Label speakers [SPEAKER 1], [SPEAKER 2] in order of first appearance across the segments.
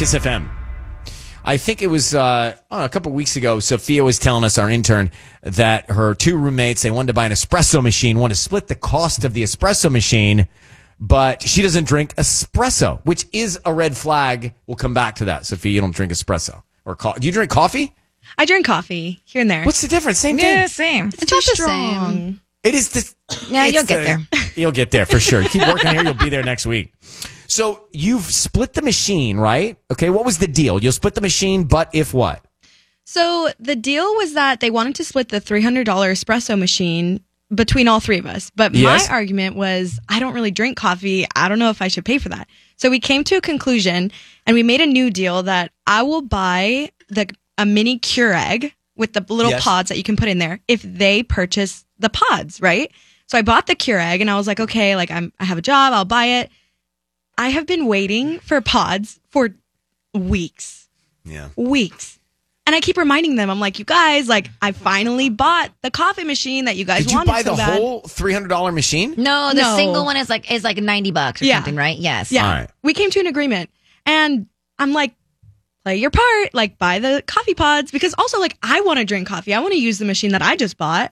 [SPEAKER 1] Kiss FM. I think it was a couple weeks ago, Sophia was telling us, our intern, that her two roommates, they wanted to buy an espresso machine, wanted to split the cost of the espresso machine, but she doesn't drink espresso, which is a red flag. We'll come back to that. Sophia, you don't drink espresso or coffee. Do you drink coffee?
[SPEAKER 2] I drink coffee here and there.
[SPEAKER 1] What's the difference? Same thing.
[SPEAKER 3] Yeah, same.
[SPEAKER 2] It's not the same.
[SPEAKER 1] It is the...
[SPEAKER 3] Yeah, you'll get there.
[SPEAKER 1] You'll get there for sure. Keep working here. You'll be there next week. So you've split the machine, right? Okay, what was the deal? You'll split the machine, but if what?
[SPEAKER 2] So the deal was that they wanted to split the $300 espresso machine between all three of us. But
[SPEAKER 1] Yes.
[SPEAKER 2] my argument was, I don't really drink coffee. I don't know if I should pay for that. So we came to a conclusion, and we made a new deal that I will buy a mini Keurig with the little
[SPEAKER 1] Yes.
[SPEAKER 2] pods that you can put in there if they purchase the pods, right? So I bought the Keurig, and I was like, okay, like I have a job, I'll buy it. I have been waiting for pods for weeks.
[SPEAKER 1] Yeah.
[SPEAKER 2] Weeks. And I keep reminding them, I'm like, you guys, like, I finally bought the coffee machine that you guys
[SPEAKER 1] Did you
[SPEAKER 2] wanted
[SPEAKER 1] buy
[SPEAKER 2] so
[SPEAKER 1] the
[SPEAKER 2] bad.
[SPEAKER 1] whole $300 machine?
[SPEAKER 3] No, the
[SPEAKER 2] No.
[SPEAKER 3] single one is like $90 or
[SPEAKER 2] Yeah.
[SPEAKER 3] something, right? Yes.
[SPEAKER 2] Yeah.
[SPEAKER 1] All right.
[SPEAKER 2] We came to an agreement. And I'm like, play your part, like, buy the coffee pods. Because also, like, I want to drink coffee. I want to use the machine that I just bought.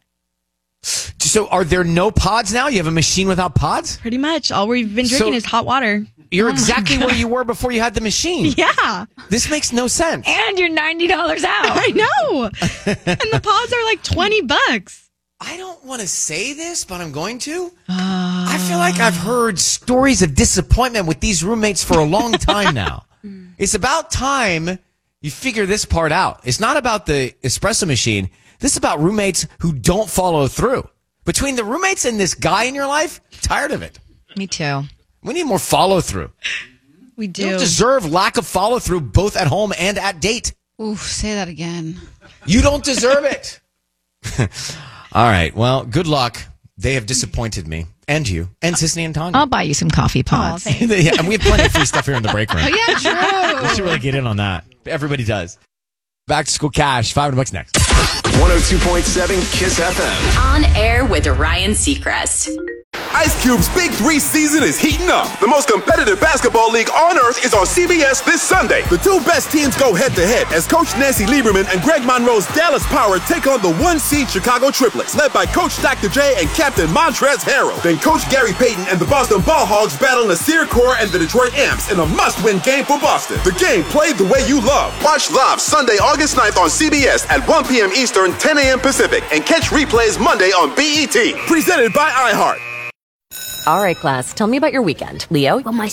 [SPEAKER 1] So are there no pods now? You have a machine without pods?
[SPEAKER 2] Pretty much. All we've been drinking
[SPEAKER 1] So-
[SPEAKER 2] is hot water.
[SPEAKER 1] You're exactly where you were before you had the machine.
[SPEAKER 2] Yeah.
[SPEAKER 1] This makes no sense.
[SPEAKER 3] And you're $90 out.
[SPEAKER 2] I know. And the pods are like $20.
[SPEAKER 1] I don't want to say this, but I'm going to. I feel like I've heard stories of disappointment with these roommates for a long time now. It's about time you figure this part out. It's not about the espresso machine. This is about roommates who don't follow through. Between the roommates and this guy in your life, tired of it.
[SPEAKER 3] Me too.
[SPEAKER 1] We need more follow through.
[SPEAKER 2] We
[SPEAKER 1] You
[SPEAKER 2] do.
[SPEAKER 1] don't deserve lack of follow through both at home and at date.
[SPEAKER 4] Oof, say that again.
[SPEAKER 1] You don't deserve it. All right. Well, good luck. They have disappointed me and you and Sisney and Tanya.
[SPEAKER 3] I'll buy you some coffee pods.
[SPEAKER 2] thanks.
[SPEAKER 1] Yeah, and we have plenty of free stuff here in the break room.
[SPEAKER 4] Yeah, true.
[SPEAKER 1] We should really get in on that. Everybody does. Back to school cash. $500 next.
[SPEAKER 5] 102.7 Kiss FM.
[SPEAKER 6] On air with Ryan Seacrest.
[SPEAKER 7] Ice Cube's Big 3 season is heating up. The most competitive basketball league on earth is on CBS this Sunday. The two best teams go head-to-head as Coach Nancy Lieberman and Greg Monroe's Dallas Power take on the one-seed Chicago Triplets, led by Coach Dr. J and Captain Montrezl Harrell. Then Coach Gary Payton and the Boston Ball Hogs battle Nasir Kaur and the Detroit Amps in a must-win game for Boston. The game played the way you love. Watch live Sunday, August 9th on CBS at 1 p.m. Eastern, 10 a.m. Pacific, and catch replays Monday on BET. Presented by iHeart.
[SPEAKER 8] All right, class, tell me about your weekend. Leo?
[SPEAKER 9] Well, my